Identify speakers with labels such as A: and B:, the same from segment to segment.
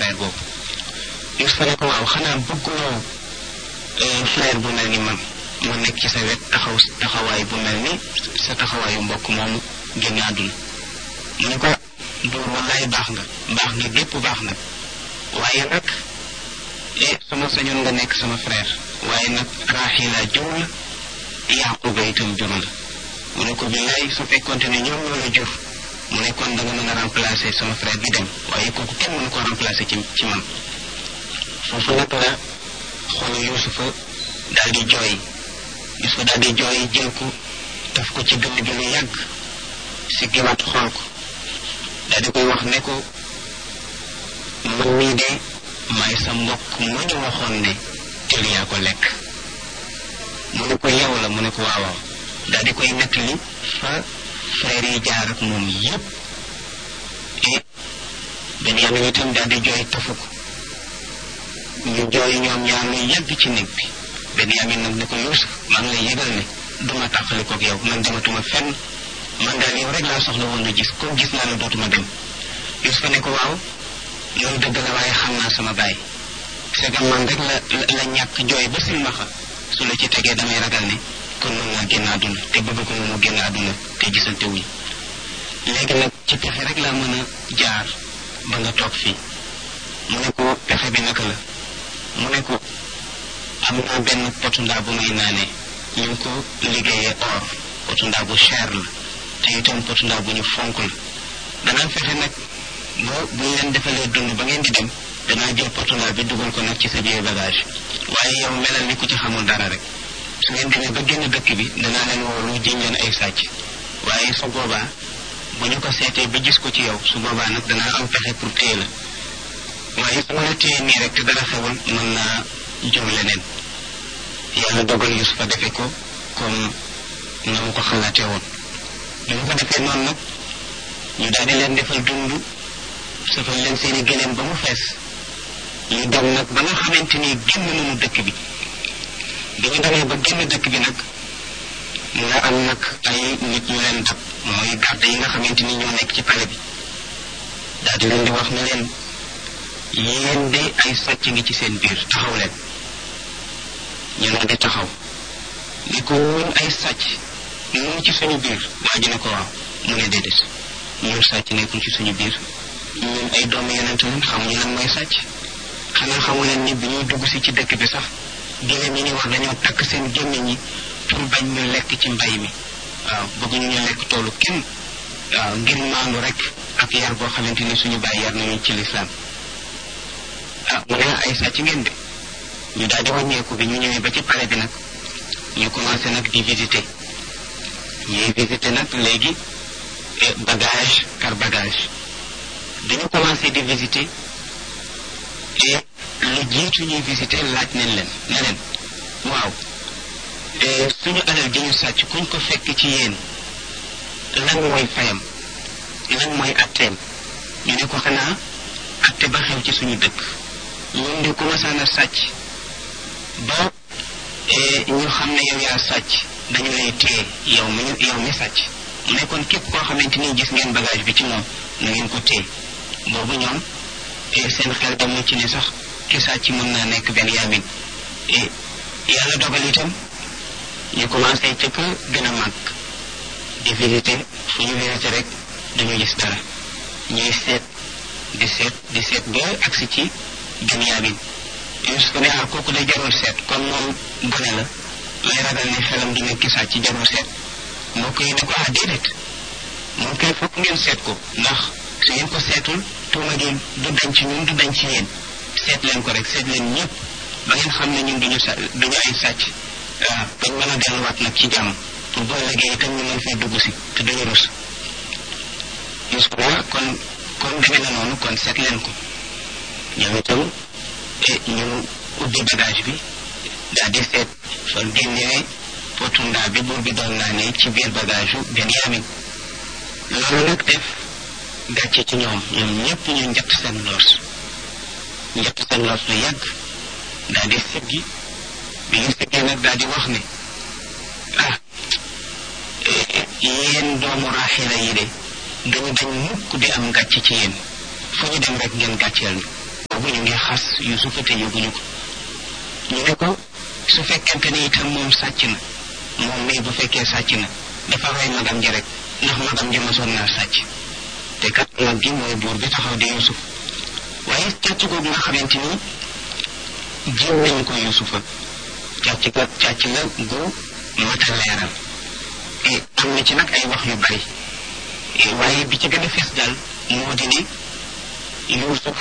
A: frère boobu Yuusufa ne ko waaw xanaa bëgguloo frère bu mel ni man ma nekk ci sa wet taxawaay bu mel ni sa taxawaayu mbokk moomu génn àdduna mu ne ko buur wallaay baax nga gépp baax nag waaye nag sama sañoon nga nekk sama frère waaye nag Raaxila jur la Yaquba itam jur la mu ne ko billaay su fekkoonte ne ñoom ñoo la jur mu ne kon da nga mën a remplacer sama frère bi dem waaye kooku kenn mënu ko remplacer ci man foofu nag la xoolu Yuusufa daal di jooy jël ko daf ko ci dënn bi lu yàgg si giwaat xool ko daal di koy wax ne ko man mii de maay sa mbokk mu ñu waxoon ne teel yaa ko lekk mu ne ko yow la mu ne ko waawaaw daal di koy nettali fa frère yi jaar ak moom yépp et Benyamin itam daal di jooy tafu ko ñu jooy ñoom ñaar lu yàgg ci néeg bi Benyamin nag ne ko Yuusuf maa ngi lay yëgal ne duma tàqali koog yow man dematuma fenn man daal yow rek laa soxla woon a gis comme gis naa la dootuma dem Yuusuf ne ko waaw loolu dëgg la waaye xam naa sama baay c'est que man rek la ñàkk jooy ba silmaxa su la ci tegee damay ragal ne kon mën naa génn àdduna te bëgg ko mu génn àdduna te gisante wuñ léegi nag ci pexe rek laa mën a jaar ba nga toog fii mu ne ko pexe bi naka la mu ne ko am naa benn potu ndaa bu may naanee ñu ngi ko liggéeyee or potu ndaa bu cher la te itam potu ndaa bu ñu fonk la danaa fexe nag bu ñu leen defalee dund ba ngeen di dem danaa jël potu ndaa bi dugal ko nag ci sa biir bagage waaye yow melal ni ku ci xamul dara rek su ngeen demee ba génn dëkk bi danaa leen woolu jiñ leen ay sàcc waaye su boobaa bu ñu ko seetee ba gis ko ci yow su boobaa nag danaa am pexe pour téye la waaye su ma la téye nii rek te dara xewul mën naa jur leneen yàlla dogal Yuusufa defe ko comme na mu ko xalaatee woon bi mu ko defee noonu nag ñu daal di leen defal dund safal leen seeni gëléem ba mu fees ñu dem nag ba nga xamante ni génn nañu dëkk bi ñu demee ba génn dëkk bi nag nga am nag ay nit ñu leen dab mooy garde yi nga xamante ni ñoo nekk ci pale bi daal di leen di wax ne leen yéen de ay sàcc ngi ci seen biir taxaw leen ñu ne di taxaw ni ko ñun ay sàcc ñu ci suñu biir waa ji ne ko waaw mu ne déedéet ñun sàcc nekkul ci suñu biir ñun ay doomu yonent lañ xamuñu lan mooy sàcc xanaa xamu leen ni bi ñuy dugg si ci dëkk bi sax génne ñi ni wax dañoo takk seen gémmiñ ñi pour bañ ñu lekk ci mbay mi waaw bëgguñu ñu lekk toolu kenn waaw ngir maandu rek ak yar boo xamante ni suñu bàyyi yar nañu ci lislaam mu ne ay sàcc ngeen de ñu daal di wàññeeku bi ñu ñëwee ba ci palais bi nag ñu commencé nag di visiter ñuy visiter nag léegi bagage par bagage dañu commencé di visiter et lu jiitu ñuy visiter laaj nañ leen ne leen waaw suñu alal ji ñu sàcc kuñ ko fekk ci yéen lan mooy fayam lan mooy atteem ñu ne ko xanaa atte ba xew ci suñu dëkk ñun di commencé na sàcc ba ñu xam ne yow yaa sàcc dañu lay téye yow mi sàcc mu ne kon képp koo xamante ni gis ngeen bagage bi ci moom na ngeen ko téye boobu ñoom seen xel demul ci ne sax ki sàcc mën naa nekk Benyamin yàlla dogal itam ñu commencé ca ka gën a màgg di visiter fu ñu visiter rek dañu gis dara ñuy seet di seet ba agsi ci Benyamin Yuusuf ne kooku day jarul seet kon moom gone la lay ragal ne xelam du nekk ki sàcc ci jarul seet mbokk yi ne ko déedéet moom kay fokk ngeen seet ko ndax su ngeen ko seetul tuuma gi du dañ ci ñun du dañ ci yéen seet leen ko rek seet leen ñëpp ba ngeen xam ne ñun duñu ay sàcc dañ mën a delluwaat nag ci jàmm pour boo liggéey itam ñu mën fay dugg si te duñu rus Yuusuf kon demee na noonu kon seet leen ko ñoom itam ñu ubbi bagage bi daal di seet fa génnee potu ndaa bi buur bi doon naa ne ci biir bagage yu Benyamin loolu nag def gàcce ci ñoom ñëpp ñu njëkk seen loos lu yàgg daal di siggi bi ñu siggee nag daal di wax ne yéen doomu Raaxila yi de dañu dañ mukk di am gàcce ci yéen fu ñu dem rek ngeen gàcceel ñu boobu ñu ngi xas Yuusufa te yóbbuñu ko ñu ne ko su fekkente ni itam moom sàcc na moom mii bu fekkee sàcc na dafa rey magam ji rek ndax magam ji mosoon naa sàcc te kat mag gi mooy buur bi taxaw di Yuusuf waaye càcc googu nga xamante ni jiw nañ ko Yuusufa càcc la gu mat a leeral am na ci nag ay wax yu bari waaye bi ci gën a fees daal moo di ne Yuusuf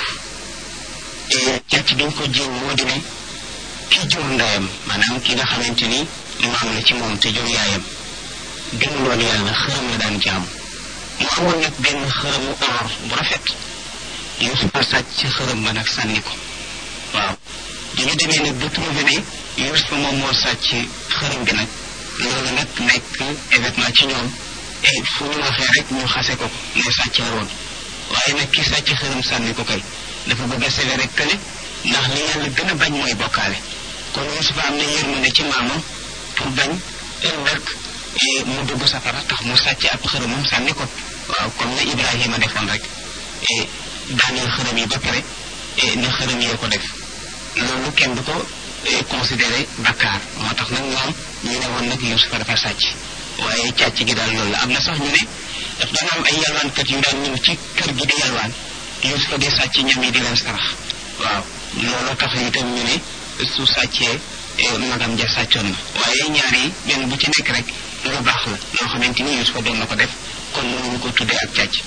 A: càcc gi ñu ko jiw moo di ne ki jur ndeyam maanaam ki nga xamante ni maam la ci moom te jur yaayam gën loolu yàlla xërëm la daan jaam mu amoon nag benn xërëmu or bu rafet Yuusufa sàcc ci xërëm ba nag sànni ko waaw dañu demee nag ba trouvé ne Yuusufa moom moo sàcc xërëm bi nag loolu nag nekk événement ci ñoom et fu ñu waxee rek ñu xase ko ne sàcc la woon waaye nag ki sàcc xërëm sànni ko kay dafa bëgg a sele rek kële ndax li yàlla gën a bañ mooy bokkaale kon Yuusufa am na yërmande ci maamam pour bañ ëllëg mu dugg safara tax mu sàcc ab xërëmam sànni ko waaw comme ne Ibrahima defoon rek daaneel xërëm yi ba pare ne xërëm yee ko def loolu kenn du ko considéré bakkaar moo tax nag ñoom ñu ne woon nag Yuusufa dafa sàcc waaye càcc gi daal loolu la am na sax ñu ne daf daan am ay yalwaankat yu daan ñëw ci kër gi di yalwaan Yuusufa di sàcc ñam yi di leen sarax waaw loolu tax itam ñu ne su sàccee magam ja sàccoon na waaye ñaar yi benn bu ci nekk rek lu baax la loo xamante ni Yuusufa doon na ko def kon mënuñu ko tuddee ak càcc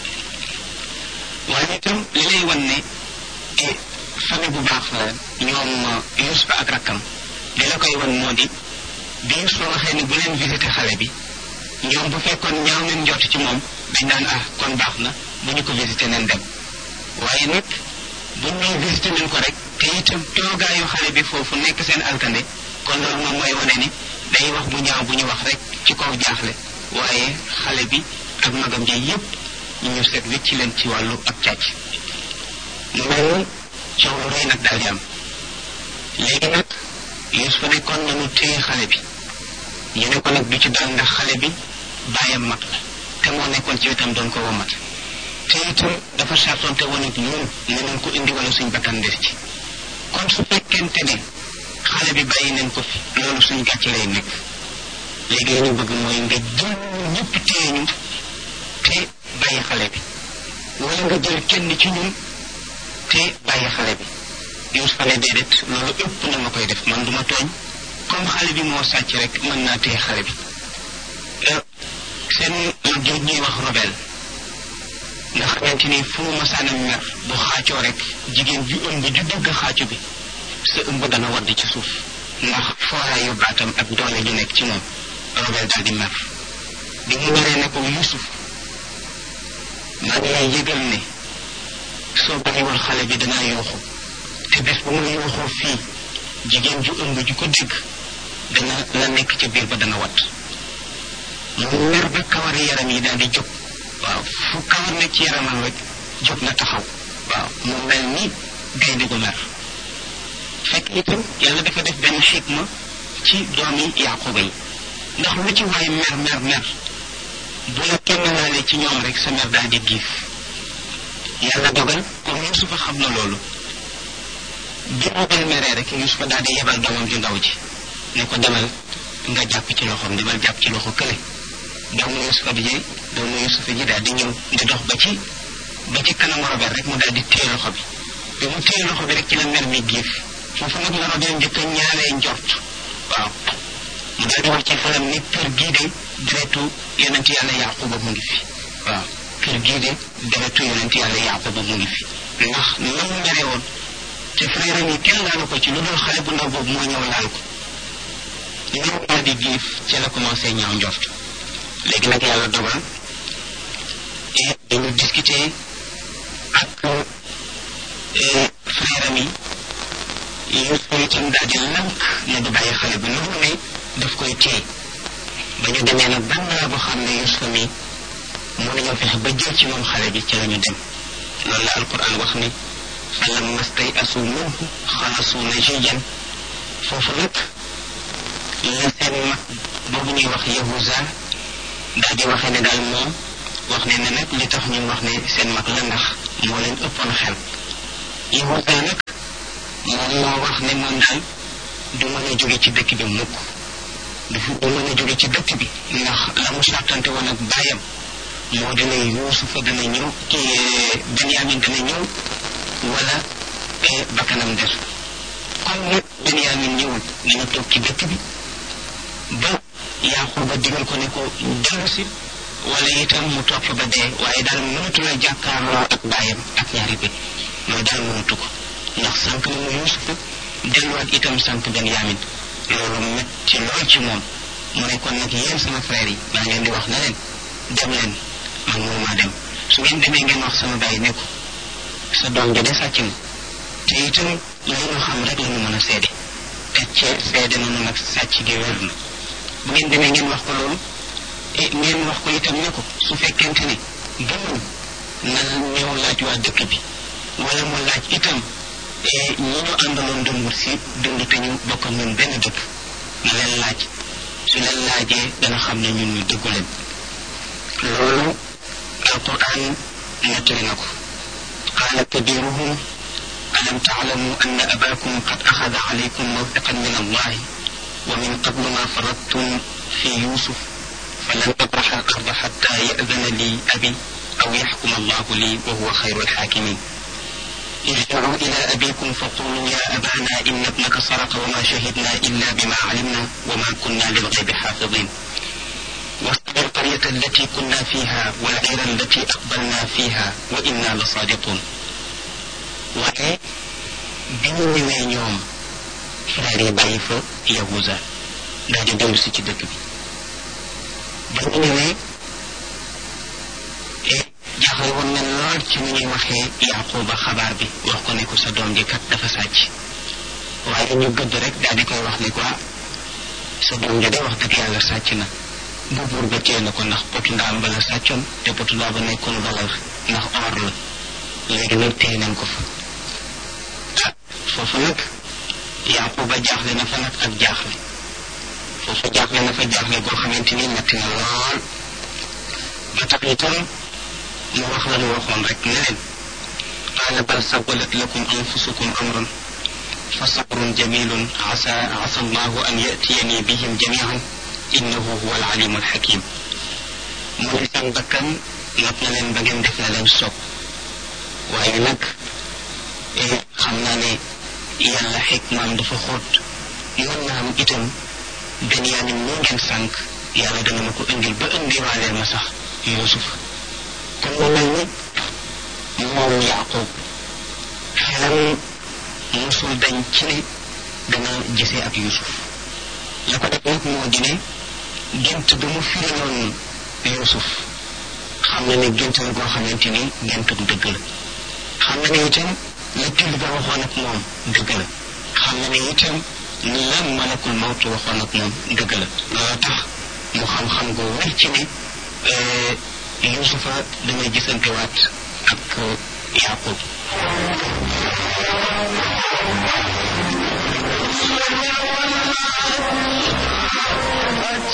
A: waaye itam li lay wan ne famille bu baax la ñoom Yuusufa ak rakkam li la koy wan moo di bi Yuusufa waxee ni bu leen visité xale bi ñoom bu fekkoon ñaaw nañ njort ci moom dañ naan kon baax na bu ñu ko visité nañ dem waaye nag buñ ñëw visité nañ ko rek te itam toogaayu xale bi foofu nekk seen alkande kon loolu moom mooy wane ni day wax bu ñaaw bu ñu wax rek ci kaw jaaxle waaye xale bi ak magam ji yépp ñu seet wecc leen ci wàllu ak càcc mu mel ni coow lu rëy nag daal di am léegi nag Yuusufa ne kon nañu téye xale bi ñu ne ko nag du ci dal ndax xale bi bàyyam mag la te moo nekkoon ci wetam doon ko womat te itam dafa sartonte woon ak ñun ne nañ ko indi wala suñ bakkan des ci kon su fekkente ne xale bi bàyyi nañ ko fi loolu suñ gàcc lay nekk léegi li ñu bëgg mooy nga jël ñëpp téye ñu te bàyyi xale bi wala nga jël kenn ci ñun te bàyyi xale bi Yuusufa ne déedéet loolu ëpp na ma koy def man duma tooñ comme xale bi moo sàcc rek mën naa téye xale bi seen mag jooj ñuy wax Robel nga xamante ni fu mu masaana mer bu xaacoo rek jigéen ju ëmb ju dégg xaacu bi sa ëmb dana wadd ci suuf ndax fooraayu baatam ak doole ju nekk ci moom Robel daal di mer bi mu meree ne ko Yuusuf maa ngi lay yëgal ne soo bàyyiwul xale bi danaa yuuxu te bés bu ma yuuxoo fii jigéen ju ëmb ju ko dégg dana la nekk ca biir ba dana wat mu mer ba kawari yaram yi daal di jóg waaw fu kawar nekk ci yaramam rek jóg na taxaw waaw mu mel ni gaynde gu mer fekk itam yàlla dafa def benn xikma ci doomi Yaquba yi ndax lu ci waay mer bu la kenn laalee ci ñoom rek sa mer daal di giif yàlla dogal comme Yuusufa xam na loolu bi Robel meree rek Yuusufa daal di yebal doomam ju ndaw ji ne ko demal nga jàpp ci loxoom demal jàpp ci loxo kële doomu Yuusufa ji daal di ñëw di dox ba ci kanamu Robel rek mu daal di téye loxo bi mu téye loxo bi rek ci la mer mi giif foofu nag la Robel njëkk a ñaaree njort waaw mu daal di wax ci xelam ni kër gii de deretu yonent yàlla Yaquba mu ngi fi waaw kër gii de deretu yonent yàlla Yaquba mu ngi fi ndax lan mu mere woon te frère yi kenn laalu ko ci lu dul xale bu ndaw boobu moo ñëw laal ko ñëw daal di giif ci la commencé ñaaw njort léegi nag yàlla dogal dañu discuter ak frère yi Yuusufa itam daal di lank ne du bàyyi xale bi loolu ne daf koy téye ba ñu demee nag ban naa boo xam ne Yuusufa mi mën nañoo fexe ba jël ci moom xale bi ci la ñu dem loolu la alquran wax ni falammaa stay'asu minhu xalasu najiyan foofu nag la seen mag boobu ñuy wax Yahuza daal di waxee ne daal moom wax ne nag li tax ñu wax ne seen mag la ndax moo leen ëppoon xel Yahuda nag moom moo wax ne moom daal du mën a jóge ci dëkk bi mukk du mën a jóge ci dëkk bi ndax la mu sàttante woon ak bàyyam moo dina Yuusufa dana ñëw Benyamin dana ñëw wala bakkanam des comme nag Benyamin ñëwul dina toog ci dëkk bi ba Yaquba digal ko ne ko dellu si wala itam mu topp ba dee waaye daal mënatu la jàkkaarloo ak bàyyam ak ñaari bët mooy daal mënatu ko ndax sànq na mu Yuusufa delluwaat itam sànq Benyamin loolu metti lool ci moom mu ne kon nag yéen sama frère yi maa ngeen di wax na leen dem leen man mënumaa dem su ngeen demee ngeen wax sama bàyyi ne ko sa doom ja de sàcc na te itam li ñu xam rek la ñu mën a seede te seede nañu nag sàcc gi wér na bu ngeen demee ngeen wax ko loolu ngeen wax ko itam ne ko su fekkente ne gëmul na ñëw laaj waa dëkk bi wala mu laaj itam ñi ñu àndaloon doon wut si dund te ñu bokk ak ñun benn dëkk na leen laaj su leen laajee dana xam ne ñun ñu dëggu leen loolu alquran nettali na ko qaala kabiruhum alam taalamu anna abakum qad axada alaykum mawthiqan min allahi wa min qablu ma faradtum fi yusuf falan abraxa al arda xatta yadana li abi aw yaxkuma allahu li wa huwa xayru alxaakimin ارجعوا إلى أبيكم فقولوا يا أبانا إن ابنك سرق وما شهدنا إلا بما علمنا وما كنا للغيب حافظين واصبر القرية التي كنا فيها والعير التي أقبلنا فيها وإنا لصادقون waaye bi ñu ñëwee ñoom frère yi bàyyi fa Yahuza daal di dellu si ci dëkk bi ba ñu ñëwee jaaxle woon na lool ci ni ñuy waxee Yaquba xabaar bi wax ko ne ko sa doom ji kat dafa sàcc waaye ñu gëdd rek daal di koy wax ne ko sa doom ji de wax dëgg yàlla sàcc na bu buur ba téye na ko ndax potu ndaam ba la sàccoon te potu ndaam ba nekkoon valeur ndax or la léegi nag téye nañ ko fa foofu nag Yaquba jaaxle na fa nag ak jaaxle foofu jaaxle na fa jaaxle goo xamante ni metti na lool ba tax itam mu wax la ñu waxoon rek ne leen qaala bal sawalat lakum anfusukum amran fa sabrun jamilun asa allahu an yatiyani bihim jamian innahu huwa alalimu alxakim mu ne seen bakkan not na leen ba ngeen def na leen soog waaye nag xam naa ne yàlla xikmaam dafa xóot mën naa am itam Benyamin moo ngeen sànq yàlla dana ma ko indil ba indiwaaleel ma sax Yuusuf kon mu mel ni moom Yaqub xelam musul dañ ci ne dana gisee ak Yuusuf la ko def nag moo di ne gént ba mu firinoon Yuusuf xam na ne gént la goo xamante ni géntu dëgg la xam na ne itam la till ba waxoon ak moom dëgg la xam na ne itam la malakul mawtu waxoon ak moom dëgg la loolu tax mu xam-xam gu wér ci ne Yuusufa dangay gisantewaat ak Yaqub